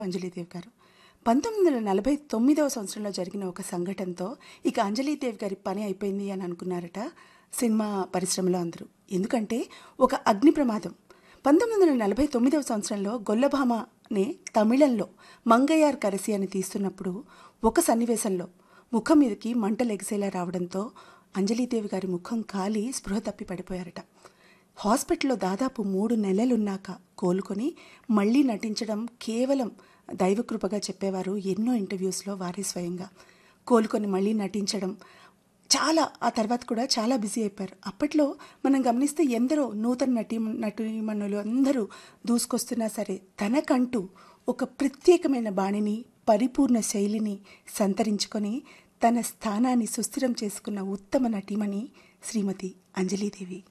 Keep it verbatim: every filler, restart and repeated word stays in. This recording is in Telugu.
అంజలీదేవి గారు పంతొమ్మిది వందల నలభై తొమ్మిదవ సంవత్సరంలో జరిగిన ఒక సంఘటనతో ఇక అంజలీదేవి గారి పని అయిపోయింది అని అనుకున్నారట సినిమా పరిశ్రమలో అందరూ. ఎందుకంటే ఒక అగ్ని ప్రమాదం పంతొమ్మిది వందల నలభై తొమ్మిదవ సంవత్సరంలో గొల్లభామనే తమిళంలో మంగయ్యార్ కరసి అని తీస్తున్నప్పుడు ఒక సన్నివేశంలో ముఖం మీదకి మంటలు ఎగిసేలా రావడంతో అంజలీదేవి గారి ముఖం కాలి స్పృహ తప్పి పడిపోయారట. హాస్పిటల్లో దాదాపు మూడు నెలలున్నాక కోలుకొని మళ్ళీ నటించడం కేవలం దైవకృపగా చెప్పేవారు ఎన్నో ఇంటర్వ్యూస్లో వారే స్వయంగా. కోలుకొని మళ్ళీ నటించడం చాలా, ఆ తర్వాత కూడా చాలా బిజీ అయిపోయారు. అప్పట్లో మనం గమనిస్తే ఎందరో నూతన నటీ నటీమణులు అందరూ దూసుకొస్తున్నా సరే తనకంటూ ఒక ప్రత్యేకమైన బాణిని, పరిపూర్ణ శైలిని సంతరించుకొని తన స్థానాన్ని సుస్థిరం చేసుకున్న ఉత్తమ నటీమణి శ్రీమతి అంజలీదేవి.